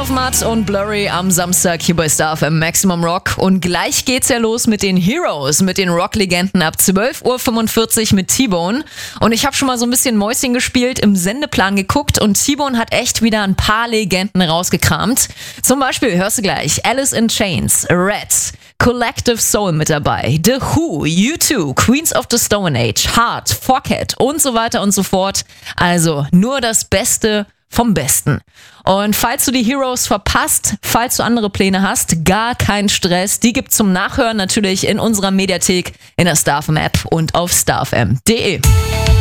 of Mud und Blurry am Samstag hier bei Star FM Maximum Rock. Und gleich geht's ja los mit den Heroes, mit den Rock-Legenden ab 12.45 Uhr mit T-Bone. Und ich habe schon mal so ein bisschen Mäuschen gespielt, im Sendeplan geguckt und T-Bone hat echt wieder ein paar Legenden rausgekramt. Zum Beispiel hörst du gleich Alice in Chains, Red, Collective Soul mit dabei, The Who, U2, Queens of the Stone Age, Heart, Fockhead und so weiter und so fort. Also nur das Beste vom Besten. Und falls du die Heroes verpasst, falls du andere Pläne hast, gar kein Stress. Die gibt's zum Nachhören natürlich in unserer Mediathek, in der StarFM App und auf starfm.de.